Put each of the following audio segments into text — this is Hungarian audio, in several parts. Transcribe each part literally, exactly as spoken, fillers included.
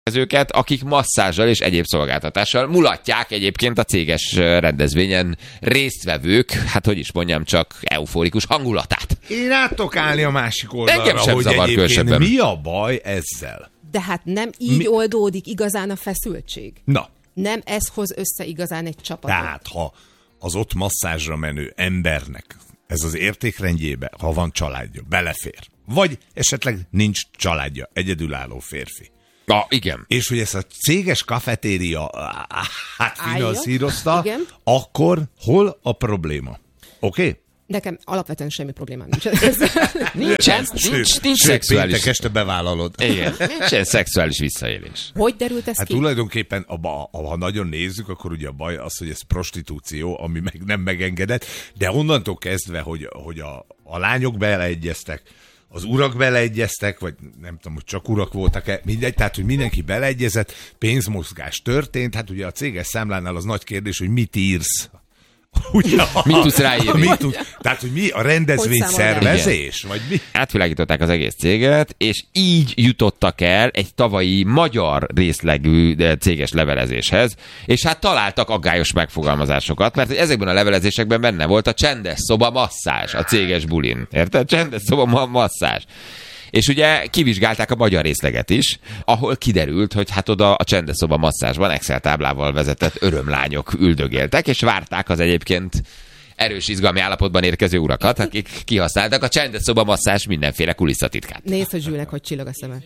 őket, akik masszázsal és egyéb szolgáltatással mulatják egyébként a céges rendezvényen résztvevők, hát hogy is mondjam, csak euforikus hangulatát. Én át tudok állni a másik oldalra, Engem sem hogy zavar különösebben. mi a baj ezzel? De hát nem így Mi? oldódik igazán a feszültség. Na. Nem ez hoz össze igazán egy csapatot. Tehát, ha az ott masszázsra menő embernek ez az értékrendjébe, ha van családja, belefér. Vagy esetleg nincs családja, egyedülálló férfi. Ah, igen. És hogy ezt a céges kafetéria hát finanszírozta, Igen. akkor hol a probléma? Oké? Okay? Nekem alapvetően semmi problémám nincs. Nincsen, nincs, nincs szexuális. Péntek este bevállalod. Igen, nincsen szexuális visszaélés. Hogy derült ez Hát ki? tulajdonképpen, a, a, ha nagyon nézzük, akkor ugye a baj az, hogy ez prostitúció, ami meg nem megengedett, de onnantól kezdve, hogy, hogy a, a lányok beleegyeztek, az urak beleegyeztek, vagy nem tudom, hogy csak urak voltak-e, mindegy, tehát, hogy mindenki beleegyezett, pénzmozgás történt, hát ugye a céges számlánál az nagy kérdés, hogy mit írsz. Ugye, Mit tudsz ráírni? Mit tud, tehát, hogy mi a rendezvény szervezés? Vagy mi? Átvilágították az egész céget, és így jutottak el egy tavalyi magyar részlegű céges levelezéshez, és hát találtak aggályos megfogalmazásokat, mert ezekben a levelezésekben benne volt a csendes szoba masszázs a céges bulin. Érted? Csendes szoba ma- masszázs. És ugye kivizsgálták a magyar részleget is, ahol kiderült, hogy hát oda a csendes szoba masszázsban Excel táblával vezetett örömlányok üldögéltek, és várták az egyébként erős izgalmi állapotban érkező urakat, akik kihasználtak a csendes szoba masszázs mindenféle kulisszatitkát. Nézd, hogy Zsülnek, hogy csillog a szeme.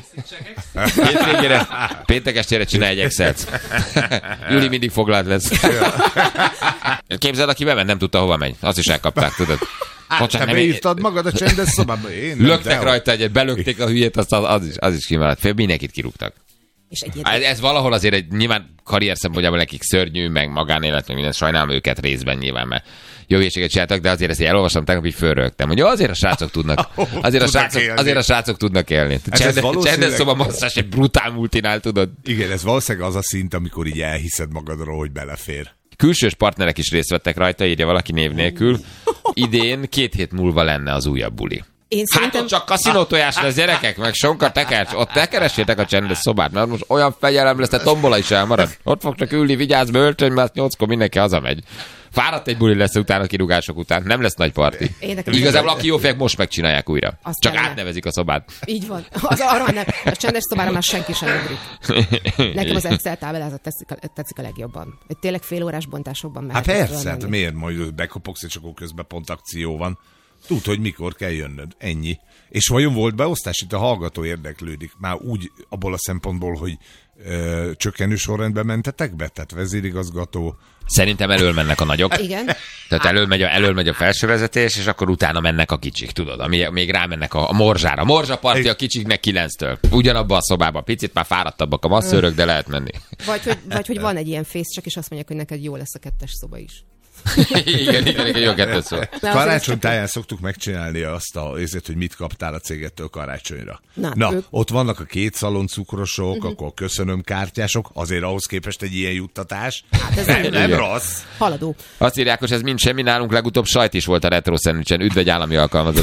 Hétvégére, péntek estére csinálj egy Excel-t. Júli mindig foglalt lesz. Képzeld, aki bement, nem tudta, hova megy. Azt is elkapták, tudod. Hát, te beírtad magad a csendes szobába? Én nem, löktek rajta egyet, belökték a hülyét, azt az, az, is, az is kimaradt. Fél, mindenkit kirúgtak. És egyébként... Ez valahol azért egy, nyilván karrier szempontjából nekik szörnyű, meg magánélet, meg minden, sajnálom őket részben nyilván, mert jó hülyeséget csináltak, de azért ezt elolvastam, tegnap így fölrögtem, hogy azért a srácok tudnak, azért a srácok, azért a srácok tudnak élni. Csendes, valószínűleg... csendes szoba masszás egy brutál multinál, tudod. Igen, ez valószínűleg az a szint, amikor így elhiszed magadról, hogy belefér. Külsős partnerek is részt vettek rajta, írja valaki név nélkül. Idén két hét múlva lenne az újabb buli. Én Hát szerintem... ott csak kaszinótojás lesz, gyerekek, meg sonka tekercs, ott ne keressétek a csendes szobát, mert most olyan fegyelem lesz, te tombola is elmarad. Ott fog csak ülni, vigyázz, öltöny, mert nyolckor mindenki hazamegy. Fáradt egy buli lesz utána, kirúgások után, nem lesz nagy parti. Igazából aki jó fejek, most megcsinálják újra. Azt csak kellene. Átnevezik a szobát. Így van. Az arra nem. A csendes szobára már senki sem ugrik. Nekem az Excel táblázat tetszik a, tetszik a legjobban. Hogy tényleg fél órás bontásokban mehet. Hát persze, hát miért majd bekopogsz, és akkor közben pont akció van. Tud, hogy mikor kell jönnöd. Ennyi. És vajon volt beosztás? Itt a hallgató érdeklődik. Már úgy abból a szempontból, hogy ö, csökkenő sorrendben mentetek be? Tehát vezérigazgató... Szerintem elől mennek a nagyok. Igen. Tehát elől megy, a, elől megy a felsővezetés, és akkor utána mennek a kicsik, tudod? Ami, még rámennek a, a morzsára. A morzsaparti a kicsiknek kilenctől. Ugyanabban a szobában. Picit már fáradtabbak a masszőrök, de lehet menni. Vagy hogy, vagy hogy van egy ilyen fész, csak és azt mondják, hogy neked jó lesz a kettes szoba is. igen, igen, igen, jó kettő szó. Karácsonytáján szoktuk megcsinálni azt a azért, hogy mit kaptál a cégettől karácsonyra. Na, Na ők... ott vannak a két szalon cukrosok, uh-huh. akkor köszönöm kártyások, azért ahhoz képest egy ilyen juttatás. Hát ez nem, nem rossz. Haladó. Azt írják, hogy ez mind semmi, nálunk legutóbb sajt is volt a retro szendvicsen. Üdv egy állami alkalmazott.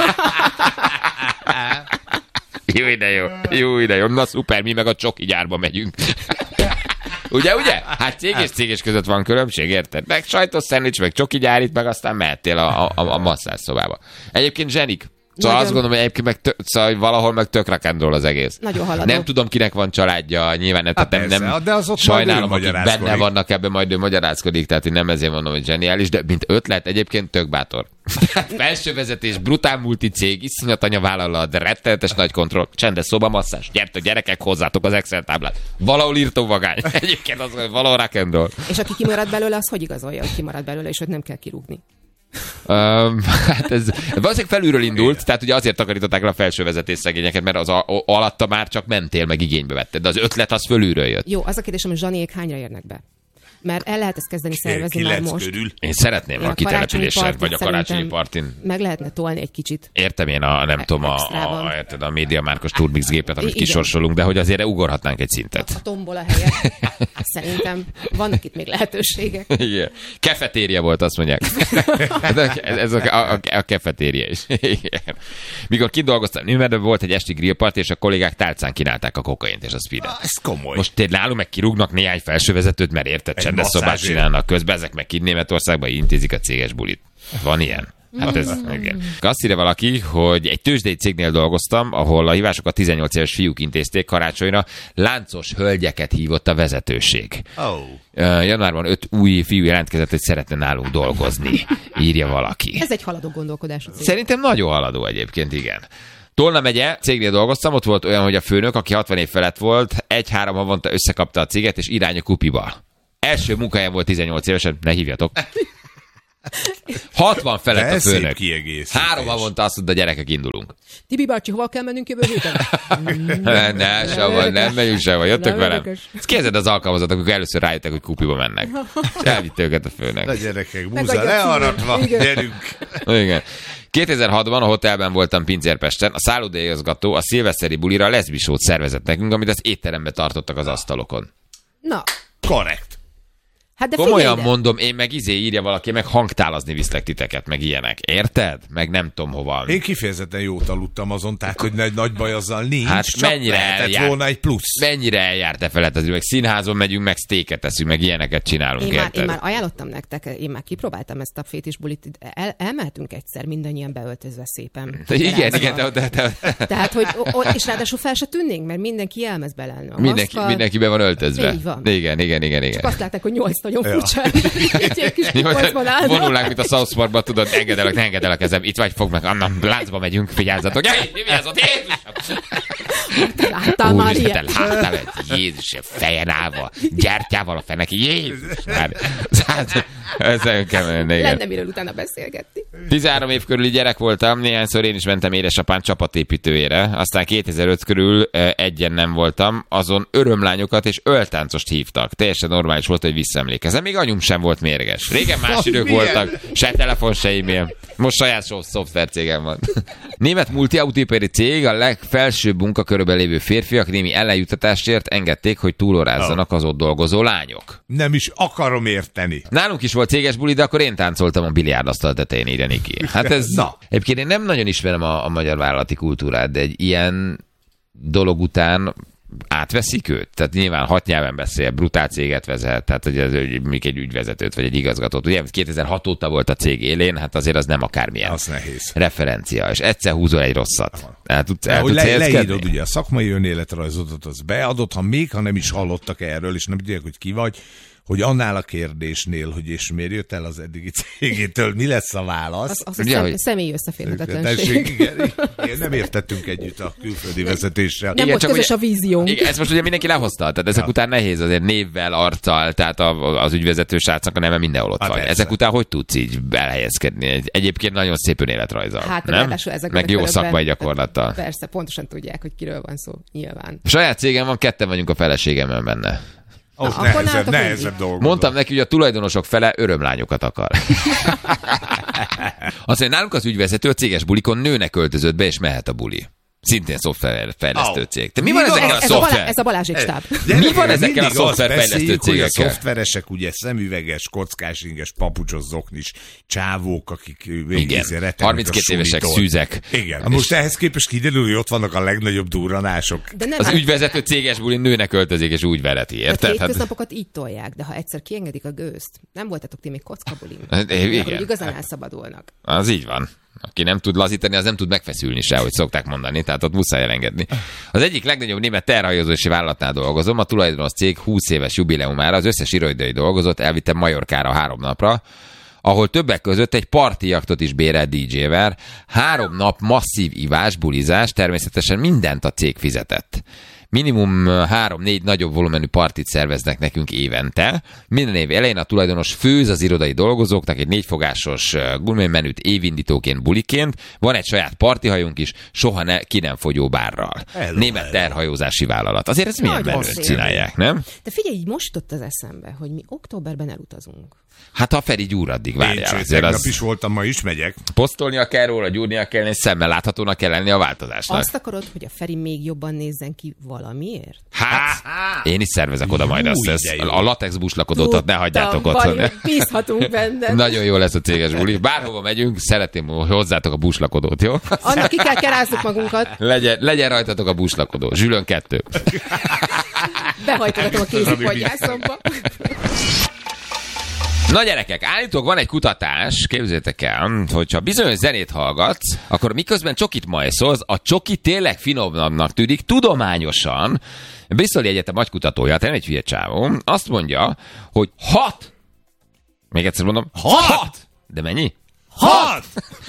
Jó ide jó, jó ide jó. Na szuper, mi meg a csoki gyárba megyünk. Ugye, ugye? Hát cég és cég és között van különbség, érted? Meg sajtos szendvics, meg csoki gyárit, meg aztán mehettél a, a, a masszázs szobába. Egyébként zsenik. Szóval nagyon... azt gondolom, hogy egyébként meg tö... szóval valahol meg tök rock'n'roll az egész. Nagyon haladó. Nem tudom, kinek van családja, nyilván nem, hát nem, nem de az ott sajnálom, akik benne vannak ebben, majd ő magyarázkodik, tehát én nem ezért mondom, hogy zseniális, de mint ötlet egyébként tök bátor. Felső vezetés, brutál multi cég, iszonyat anyavállalat, rettenetes nagy kontroll, csendes szoba masszás, gyertek gyerekek, hozzátok az Excel táblát. Valahol írtó vagány. Egyébként az, hogy valahol rock'n'roll. És aki kimarad belőle, az hogy igazolja, hogy kimarad belőle, és hogy nem kell kirúgni? Um, hát ez valószínűleg felülről indult, igen. Tehát ugye azért takarították le a felső vezetés szegényeket, mert az a, a, alatta már csak mentél, meg igénybe vetted, de az ötlet az fölülről jött. Jó, az a kérdésem, hogy Zsaniék hányra érnek be? Mert el lehet ezt kezdeni szervezni már most. Körül. Én szeretném Én a kitelepülésen, vagy a karácsonyi szerintem partin. Meg lehetne tolni egy kicsit. Értem én a, nem tudom, a, a, a, a, a médiamárkos Turbix gépet, amit Igen. kisorsolunk, de hogy azért ugorhatnánk egy szintet. A tombola helyett. Szerintem vannak itt még lehetőségek. Igen. Kefetéria volt, azt mondják. ez ez a, a, a, a kefetéria is. Igen. Mikor kidolgoztam Nürnbergben, volt egy esti grillpart, és a kollégák tálcán kínálták a kokaint és a speedet. Ez komoly. Most tényleg nálunk meg kirúgnak néhány felsővezetőt, mert érted, csendes szobát masszázsért. csinálnak közben, ezek meg itt Németországban intézik a céges bulit. Van ilyen? Hát ez, igen. Azt írja valaki, hogy egy tőzsdei cégnél dolgoztam, ahol a hívásokat tizennyolc éves fiúk intézték karácsonyra, láncos hölgyeket hívott a vezetőség. Oh. Januárban öt új fiú jelentkezett, hogy szeretne nálunk dolgozni, írja valaki. Ez egy haladó gondolkodású cég. Szerintem nagyon haladó egyébként, igen. Tolna megye, cégnél dolgoztam, ott volt olyan, hogy a főnök, aki hatvan év felett volt, egy-három havonta összekapta a céget, és irány a kupiba. Első munkáján volt tizennyolc évesen, ne hívjatok. hatvan felett De a ez szép főnök. kiegészítés. Három havonta azt mondta, gyerekek, indulunk. Tibi bácsi, hova kell mennünk jövő héten? Ne, ne, sehova, nem megyünk sehova, jöttök Nem velem. érdekes. Ezt kérdezed az alkalmazottak, amikor először rájöttek, hogy kupiba mennek. És elvitte őket a Na főnök. gyerekek, Megadja búza a learatva, címet. Igen. gyerünk. Igen. kétezer-hatban a hotelben voltam Pincérpesten, a szállodai-igazgató a szilveszteri bulira leszbisót szervezett nekünk, amit az étteremben tartottak az asztalokon. Na, Korrekt. hát de figyelj Komolyan ide. mondom, én meg izé írja valaki, meg hangtálazni viszlek titeket, meg ilyenek. Érted? Meg nem tudom hova. Én kifejezetten jót aludtam azon, tehát hogy nagy, nagy baj azzal nincs, Hát csak mennyire lehetett eljárt- volna egy plusz. Mennyire eljárt e felett az meg színházon megyünk, meg sztéket teszünk, meg ilyeneket csinálunk, Én már, érted? én már ajánlottam nektek, én már kipróbáltam ezt a fétisbulit, el, elmehetünk egyszer mindannyian beöltözve szépen. Igen, Rázva. igen, de, de, de, Tehát, hogy o, o, és ráadásul fel se tűnnénk, mert mindenki jelmez bele. A mindenki, maszkkal, mindenki be van öltözve. Így van. Igen, igen, igen, Csak igen. azt látták, hogy nyolc nagyon furcsa. Egy ilyen kis Jó, kupacban állnak. vonulnánk, mint a South Parkban, tudod, engedd el, ne engedd el a kezem, itt vagy, fogd meg, annak láncba megyünk, figyelzatok. Jaj, vigyázzatok, Jézusom! Láttál már Úristen, ilyet? te láttál egy Jézus, fejen állva, gyertyával a fenek, Jézus! Már, hát, ez nagyon kemény, igen. Lenne miről utána beszélgetni. tizenhárom év körüli gyerek voltam, néhányszor én is mentem édesapám csapatépítőjére, aztán kétezer-öt körül eh, egyen nem voltam, azon örömlányokat és öltáncost hívtak. Teljesen normális volt, hogy visszaemlékezem. Még anyum sem volt mérges. Régen más idők milyen? voltak, se telefon, se e-mail. Most saját so- szoftvercégem van. Német multiautóipari cég, a legfelsőbb munkakörben lévő férfiak némi ellenjutatásért engedték, hogy túlorázzanak az ott dolgozó lányok. Nem is akarom érteni. Nálunk is volt céges buli, de akkor én táncoltam a biliárdasztal tetején, írja Niki. Hát ez... Na. Egyébként én nem nagyon ismerem a, a magyar vállalati kultúrát, de egy ilyen dolog átveszik őt? Tehát nyilván hat nyelven beszél, brutál céget vezet, tehát hogy ez még egy ügyvezetőt, vagy egy igazgatót. Ugye kétezer-hat óta volt a cég élén, hát azért az nem akármilyen Az nehéz. referencia, és egyszer húzol egy rosszat. El tudsz, el Hogy tudsz le, helyezkedni? leírod ugye a szakmai önéletrajzodat, az beadod, ha még, ha nem is hallottak erről, és nem tudják, hogy ki vagy, hogy annál a kérdésnél, hogy és miért jött el az eddigi cégétől, mi lesz a válasz? Az, az a Ugye, szem, hogy- személyi összeférhetetlenség. Tessék, igen, igen, nem értettünk együtt a külföldi vezetéssel. Nem volt csak közös ugye- a víziónk. Igen, ezt most ugye mindenki lehozta, tehát ezek Ja. után nehéz azért névvel, arccal, tehát a, az ügyvezető srácnak a neve mindenhol ott Hát van. persze. Ezek után hogy tudsz így elhelyezkedni? Egy- Egyébként nagyon szép önéletrajzal, Hát, nem? ráadásul ezekben Meg a jó körökben- szakmai gyakorlattal. Persze, pontosan tudják, hogy kiről van szó, nyilván. A saját cégem van, ketten vagyunk a feleségemmel benne. Ott akkor nehezebb, nálatok nehezebb mindig. dolgok. Mondtam neki, hogy a tulajdonosok fele örömlányokat akar. Azt mondja, nálunk az ügyvezető a céges bulikon nőnek öltözött be, és mehet a buli. Szintén szoftverfejlesztő Au. cég. Te mi Mi van van? ezekkel a Ez, ez, a Balá, szoftver? ez a Balázsék stáb. Mi van ezekkel a mindig azt szoftverfejlesztő beszéljük, hogy cégekkel? A szoftveresek ugye szemüveges, kockásinges, papucsos, zoknis csávók, akik Igen, harminckét évesek, szűzek. Igen. És- Most ehhez képest kiderül, hogy ott vannak a legnagyobb durranások. De nem, Az hát, ügyvezető céges bulin nőnek öltözik, és úgy vereti, a érted? Hát, hétköznapokat így tolják, de ha egyszer kiengedik a gőzt, nem voltatok ti még kockabulin. Hát, igen. Akkor igazán elszabadulnak. az így van. Aki nem tud lazítani, az nem tud megfeszülni se, hogy szokták mondani, tehát ott muszáj elengedni. Az egyik legnagyobb német terhajózási vállalatnál dolgozom, a tulajdonos cég húsz éves jubileumára az összes irodai dolgozót elvittem Majorkára három napra, ahol többek között egy parti jaktot is bérelt dé dzsével, három nap masszív ivás, bulizás, természetesen mindent a cég fizetett. minimum három-négy nagyobb volumenű partit szerveznek nekünk évente. Minden év elején a tulajdonos főz az irodai dolgozóknak egy négyfogásos gurmémenüt évindítóként, buliként. Van egy saját partihajunk is, soha ne, ki nem fogyó bárral. Hello, Német hello. terhajózási vállalat. Azért ezt milyen Nagyon menőt szép. csinálják, nem? De figyelj, így most jutott az eszembe, hogy mi októberben elutazunk. Hát ha Feri gyúr, addig Én várjál. sem, Azért tegnap az is voltam, ma is megyek. posztolnia kell róla, gyúrnia kell, és szemmel láthatónak kell lenni a változásnak. Azt akarod, hogy a Feri még jobban nézzen ki valamiért? Hát, én is szervezek oda majd Jó, azt, ezt, de jó. a latex buslakodót ne hagyjátok Tudtam, otthon. Bali, bízhatunk benned. Nagyon jó lesz a céges buli. Bárhova megyünk, szeretném, hogy hozzátok a buslakodót, jó? Annak ki kell kerázzuk magunkat, Legyen, legyen rajtatok a buslakodó. Zsülön kettő. behajtogatom a kézipodgyászomba. Na gyerekek, állítólag van egy kutatás, képzeljétek el, hogyha bizonyos zenét hallgatsz, akkor miközben csokit majszolsz, a csoki tényleg finomabbnak tűnik, tudományosan. Bristoli Egyetem agykutatója, tehát nem egy hülye csávó, azt mondja, hogy hat, még egyszer mondom, Hat? hat, de mennyi? Hat!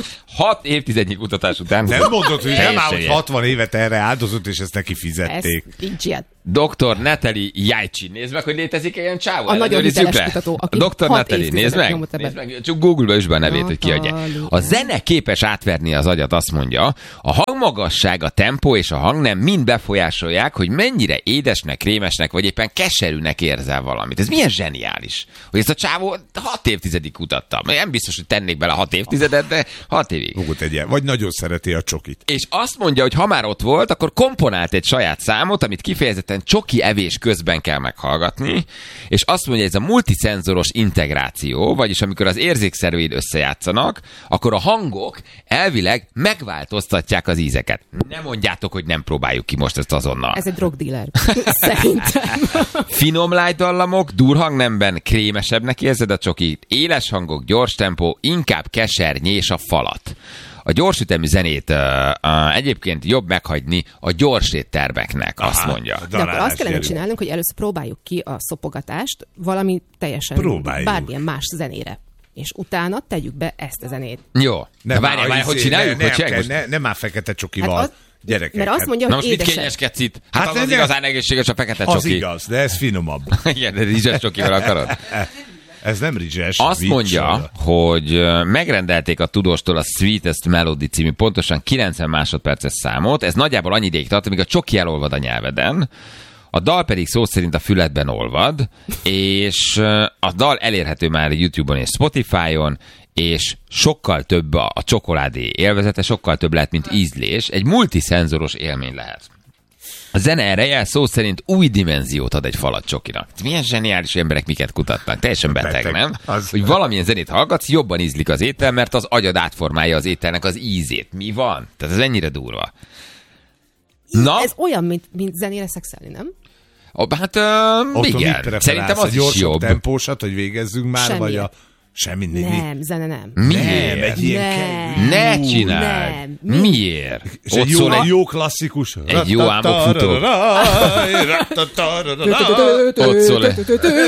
Hat évtizednyi kutatás után. Nem mondod, hogy nem Teljesen áll, hogy ilyen. hatvan évet erre áldozott, és ezt neki Ez fizették. nincs ilyen. doktor Natalie Jajcsi. Nézd meg, hogy létezik ilyen csávó. A nagyon ellenőrizzük hiteles le. kutató, aki doktor hat Natalie, nézd évtizedet meg. nyomott ebbe. Nézd meg. Csak Google-ba is be a nevét, hogy kiadja. Natalie. A zene képes átverni az agyat, azt mondja. A hangmagasság, a tempó és a hangnem mind befolyásolják, hogy mennyire édesnek, krémesnek, vagy éppen keserűnek érzel valamit. Ez milyen zseniális, hogy ezt a csávó hat évtizedig kutatta. Nem biztos, hogy tennék bele hat évtizedet, de hat évig. Fogod tegye. Vagy nagyon szereti a csokit. És azt mondja, hogy ha már ott volt, akkor komponált egy saját számot, amit kifejezetten csoki evés közben kell meghallgatni, és azt mondja, hogy ez a multiszenzoros integráció, vagyis amikor az érzékszerveid összejátszanak, akkor a hangok elvileg megváltoztatják az ízeket. Nem mondjátok, hogy nem próbáljuk ki most ezt azonnal. Ez egy drogdealer. Szerintem. Finom light dallamok, durhangnemben krémesebbnek érzed a csokit, éles hangok, gyors tempó, inkább kesernyés a falat. A gyorsütemű zenét uh, uh, egyébként jobb meghagyni a gyors éttermeknek, azt Aha. mondja. De akkor Darálás azt kellene jelű. csinálnunk, hogy először próbáljuk ki a szopogatást valami teljesen Próbáljuk. bármilyen más zenére. És utána tegyük be ezt a zenét. Jó. De várjál, már várjál, hogy izé, csináljuk? Ne, hogy nem, csináljuk kell, most? ne, nem már fekete csokival, Hát az- gyerekek. Mert azt hát mondja, Na hogy most mit édesebb. kényeskedsz itt? Hát, Hát az, az ne- igazán egészséges a fekete az csoki. igaz, de ez finomabb. Igen, de rizses csokival akarod. Ez nem rizses. Azt vicc, mondja, oda. hogy ö, megrendelték a tudóstól a Sweetest Melody című pontosan kilencven másodperces számot. Ez nagyjából annyi ideig tart, amíg a csoki elolvad a nyelveden. A dal pedig szó szerint a füledben olvad, és ö, a dal elérhető már YouTube-on és Spotify-on, és sokkal több a, a csokoládé élvezete, sokkal több lehet, mint ízlés. Egy multiszenzoros élmény lehet. A zene ereje szó szerint új dimenziót ad egy falat csokinak. Milyen zseniális emberek miket kutatnak. Teljesen beteg, Beteg. nem? Az- Hogy valamilyen zenét hallgatsz, jobban ízlik az étel, mert az agyad átformálja az ételnek az ízét. Mi van? Tehát ez ennyire durva. Na, Ez olyan, mint, mint zenére szexelni, nem? oh, hát uh, Otthon mit igen, preferálsz? szerintem A az is gyorsabb jobb. tempósat, hogy végezzünk már, Semmi. vagy a... Semmi. mi- Nem, zene nem. Miért? Nem, egy ilyen Nem. kevés. Ne csináld! nem. Mi? Miért? És egy Ott jó, szól egy egy... jó klasszikus. Egy jó álmokfutó. Ott szól egy...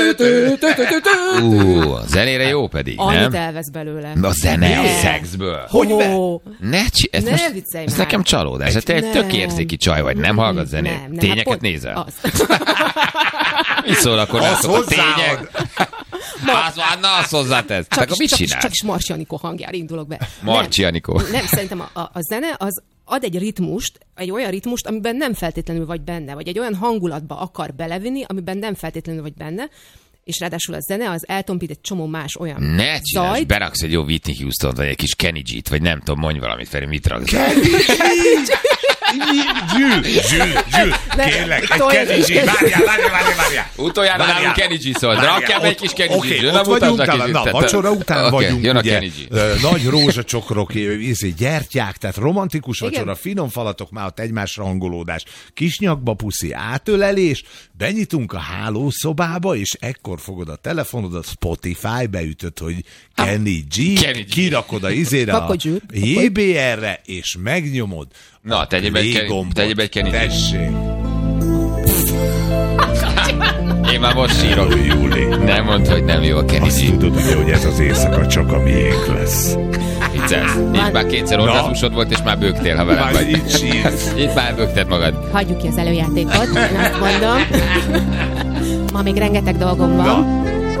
Ú, a zenére jó pedig, Annyit nem? elvesz belőle. A zene a Nem. szexből. Hogy be? Ó, Ne csi... Ez, Ne most, viccelj ez már. nekem csalódás. Ez te egy Nem. tök érzéki csaj vagy, nem hallgat zenét? Nem, nem, Tényeket hát pont nézel? Az. Mi szól akkor Az nálatok a hozzáad. tények? Az van, na azt hozzátesz. Csak, Akkor mit csak, csinálsz? csak is Marci Anikó hangjára indulok be. Marci Nem. Anikó. Nem, szerintem a, a, a zene az ad egy ritmust, egy olyan ritmust, amiben nem feltétlenül vagy benne, vagy egy olyan hangulatba akar belevinni, amiben nem feltétlenül vagy benne, és ráadásul a zene az eltompít egy csomó más olyan Ne csinálj, zajt. beraksz egy jó Whitney Houston, vagy egy kis Kenny G-t, vagy nem tudom, mondj valamit, Feri, mit raksz? Zsül, zsül, zsül. Ne, Kérlek, egy tolj- kezizsé. Várjál, várjál, várjál, várjál. Utoljára Várjál. nálunk Kenny G szólt. Várjál, Rakjál be egy ott- kis Kenny Oké, G-t. ott vagyunk talán, na, vacsora után okay, vagyunk, jön a ugye, Kenny G. ö, nagy rózsacsokrok, izé, gyertyák, tehát romantikus Igen. vacsora, finom falatok, már ott egymásra hangolódás, kis nyakba puszi, átölelés, benyitunk a hálószobába, és ekkor fogod a telefonodat, Spotify beütöd, hogy Kenny G, Kenny G. kirakod a izére a Kakod zsűr. jé bé er-re, és megnyomod. Na, tegyél be egy play Kenny- gombot. tegyél be egy Kenny G. Tessék. Én már most sírok. Hello, Júli. Nem mondd, hogy nem jó a Kenny Azt G. tudod, ugye, hogy ez az éjszaka csak a miénk lesz. Viccelsz. Itt már kétszer orgazmusod volt, és már bőgtél, ha velem Már vagy. így sírsz. Itt már bőgted magad. Hagyjuk ki az előjátékot, én azt mondom. Ma még rengeteg dolgom van.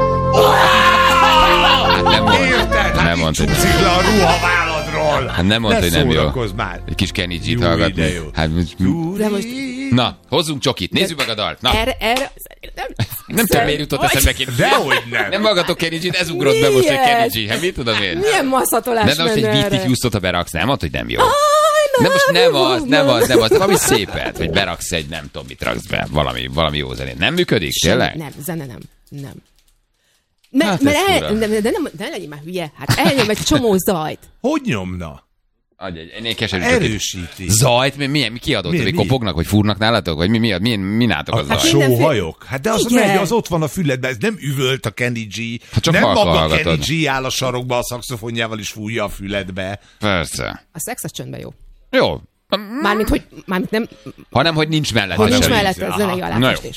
Hát nem mondd. Érted? Nem Hát mondd, így hogy nem. csúszik le a ruhaváladról. Hát nem mondd, Ne hogy nem jó. szórakozz már. Egy kis Kenny G-t Jó hallgatni. ide jó. Hát, De most na, hozzunk csokit, nézzük meg a dalt. Na, erre, erre, nem, nem tudom, miért jutott eszembe ki. Dehogy nem. Nem hallgatok Kenny G-t, ez ugrott be most, hogy Miért? Kenny G. Hát mit tudom én? milyen masszatolás De most egy menne Whitney erre? Houston-t, ha beraksz, nem mondd, hogy nem jó. Aj, De most nem jó, az, nem az, nem az, valami szépet, hogy beraksz egy, nem tudom, mit raksz be, valami, valami jó zenét. Nem működik, tényleg? Nem, zene nem. Nem. Mert, Hát mert ez el, fura. de, de nem, de ne legyél már hülye. Hát elnyom egy csomó zajt. Hogy nyomna? Adj egy, egy keserű csokit. Erősíti. Zajt? Mi, milyen, mi kiadott? Mi, Hogy mi? kopognak, vagy fúrnak nálatok? Vagy mi, mi, mi, mi nálatok az A zaj? mindenféle- sóhajok? Hát de az Igen. megy, az ott van a füledben, ez nem üvölt a Kenny G. Hát csak nem halkan maga hallgatod. Kenny G áll a sarokba a szaxofonjával is fújja a füledbe. Persze. A szex az csöndben jó. Jó. Mármint, hogy mármint nem, Hanem, hogy nincs mellett. ha nincs sem mellett nincs. a zenei Aha. aláfestés.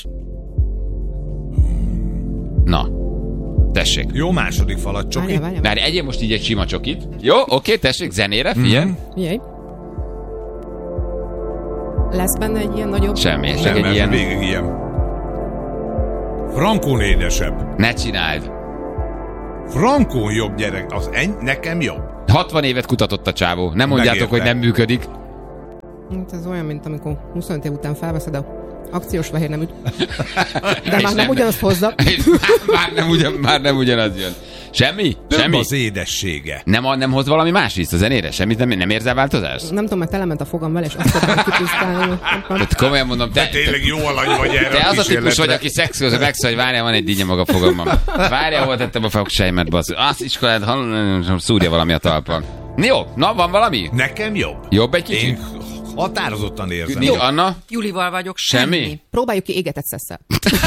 Na, tessék. Jó, második falat Várjál, csoki. várjál. Várj, egyél most így egy sima csokit. Jó, oké, tessék, zenére, figyelj. Mhm. Figyelj. Lesz benne egy ilyen nagyobb... Semmi, csak Nem, egy mert ilyen... végig ilyen. Frankón édesebb. Ne csináld. Frankón jobb gyerek, az en- nekem jobb. hatvan évet kutatott a csávó. Nem mondjátok, Megérte. hogy nem működik. Hát ez olyan, mint amikor huszonöt év után felveszed a akciós fehér neműt. De már nem ugyanazt hozza. És már, már, nem ugyan, már nem ugyanaz jön. Semmi? Több Semmi? az édessége. Nem, nem hoz valami más ízt a zenére? Semmit nem, nem érzel változást? Nem tudom, mert telement a fogam vele, és azt tudom kitisztálni. Tehát komolyan mondom, te, Tényleg jó alany vagy erre te a az a típus kísérletre. vagy, aki szexőz, megszól, hogy várjál, van egy dinnye maga fogamban. Várjál, hol tettem a fogsejmet, bassz. Azt iskolát, hall- szúrja valami a talpon. Jó, na, van valami? Nekem jobb. Jobb egy kicsit? Én határozottan érzem. Mi, Anna? Julival vagyok, Semmi? semmi. Próbáljuk ki égetett szesszel.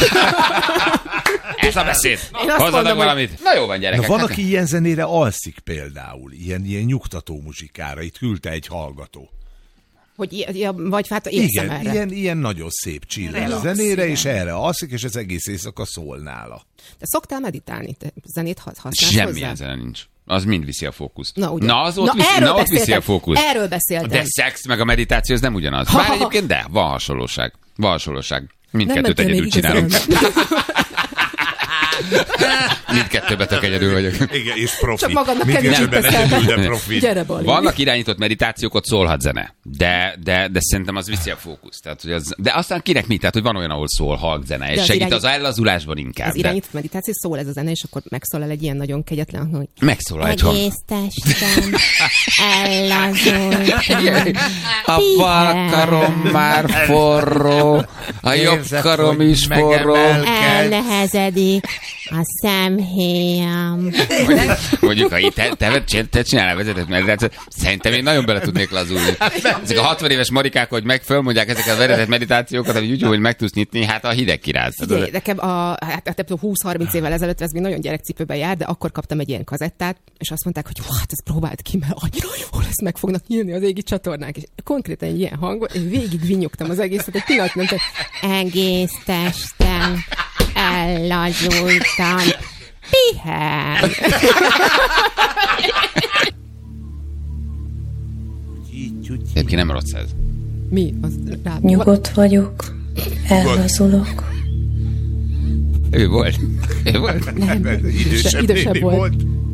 Ez a beszéd. Én azt Hozzanak mondom, hogy- valamit. Na jó van, Na gyerekek. van, hát- aki ilyen zenére alszik például, ilyen, ilyen nyugtató muzsikára, itt küldte egy hallgató. Hogy i- ja, vagy hát érzem Igen, erre. ilyen, ilyen nagyon szép chill Relax, zenére, igen. és erre alszik, és az egész éjszaka szól nála. Te szoktál meditálni? Te zenét ha- használsz Semmilyen hozzá? zene nincs. Az mind viszi a fókuszt. Na, ugye. na az ott, Na, viszi, erről na, ott viszi a beszéltem. fókuszt. Erről beszéltem. De szex meg a meditáció, ez nem ugyanaz. Bár egyébként de, van hasonlóság. Van hasonlóság. Mindkettőt mentél egyedül még csinálom. igazán. Mindkettőben tök egyedül vagyok. Igen, és profi. Csak magadnak Mindkettőben kedvet teszel. egyedül, de profi. Gyere, Bali. Vannak irányított meditációk, ott szólhat zene. De, de, de szerintem az viszi a fókuszt. Tehát, hogy az, de aztán kinek mi? Tehát, hogy van olyan, ahol szól halk zene, és az segít irányít- az ellazulásban inkább. Az de irányított meditáció szól ez a zene, és akkor megszólal egy ilyen nagyon kegyetlen, hogy megszólal egy hang. egész testem ellazult. A bal karom már forró, a jobb Érzed, karom hogy is forró. megemelkedsz. Elnehezedik a szemhéjam. Mondjuk, mondjuk ha itt te, te, te, te csinálnál vezetett meditációt, szerintem én nagyon bele tudnék lazulni. Ezek a hatvan éves marikák, hogy meg fölmondják ezeket a vezetett meditációkat, hogy úgy, hogy meg tudsz nyitni, hát a hideg kiráz. Figyelj, nekem a, hát, hát húsz-harminc évvel ezelőtt ez még nagyon gyerekcipőben jár, de akkor kaptam egy ilyen kazettát, és azt mondták, hogy hú, hát ezt próbáld ki, mert annyira jó lesz, meg fognak nyílni az égi csatornák. És konkrétan egy ilyen hangot, és végig vinyogtam az egészet, egy pillanat nem tudom, egész testem ellazultam. Pihen! Egyébként nem rossz ez. Mi? Az rá... Nyugodt vagyok, ellazulok. Ő volt. Ő volt. Nem, Idősebb, idősebb néni volt. volt.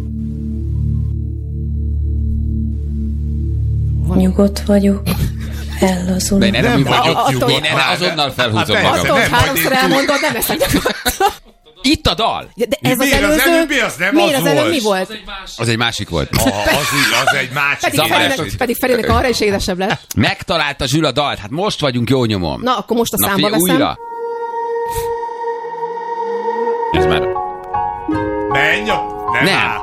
Nyugodt vagyok, De én ellazulok. erre, Nem működik. vagyok attól- nyugodt Én erre már. azonnal felhúzom Hát persze, magam. Attól, hogy nem, háromszor majd én elmondod, nem leszek nyugodt. Itt a dal! Ja, de ez az Miért az előző... előbbi, az nem Miért az az előbb volt? mi volt? Az egy másik volt. Ah, az, az egy másik Pedig Zavarás. Ferinek, pedig Ferinek arra is édesebb lett. Megtalálta Zsül a dalt, hát most vagyunk jó nyomon. Na, akkor most a Na, számba figyelj, veszem. újra. Ez már... Menj a... Nem. Nem. áll.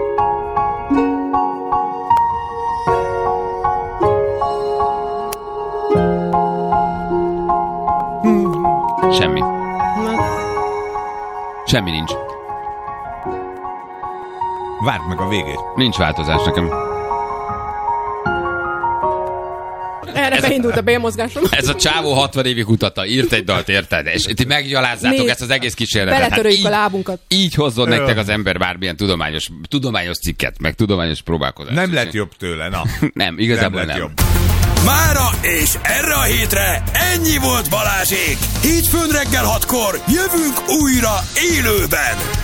Semmi. Na, Semmi nincs. Várd meg a végét. Nincs változás nekem. Erre ez beindult a bélmozgásom. Ez a csávó hatvan évig kutatta, írt egy dalt, érted? És ti meggyalázzátok Mi ezt az egész kísérletet. beletöröljük Hát a lábunkat. Így hozzon nektek az ember bármilyen tudományos, tudományos cikket, meg tudományos próbálkozást. Nem lett jobb tőle, na. Nem, igazából nem. nem. Lett nem. jobb. Mára és erre a hétre ennyi volt Balázsék. Hétfőn reggel hatkor jövünk újra élőben.